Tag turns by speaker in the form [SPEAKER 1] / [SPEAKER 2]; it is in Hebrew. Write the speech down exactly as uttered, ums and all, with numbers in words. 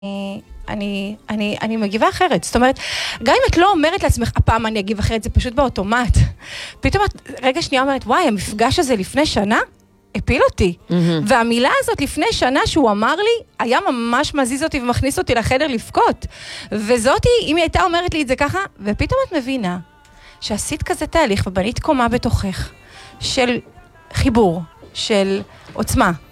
[SPEAKER 1] אני, אני, אני מגיבה אחרת. זאת אומרת, גם אם את לא אומרת לעצמך, הפעם אני אגיב אחרת, זה פשוט באוטומט. פתאום את רגע שנייה אומרת, וואי, המפגש הזה לפני שנה, הפיל אותי. Mm-hmm. והמילה הזאת לפני שנה שהוא אמר לי, היה ממש מזיז אותי ומכניס אותי לחדר לפקות. וזאתי, אם היא הייתה אומרת לי את זה ככה, ופתאום את מבינה, שעשית כזה תהליך, ובנית קומה בתוכך, של חיבור, של עוצמה.